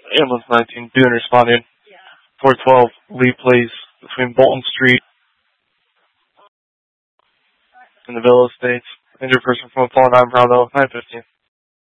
Ambulance 19, Dune responding. 412, Lee Place between Bolton Street and the Villa Estates. Injured person from a fallen on Bravo, 915.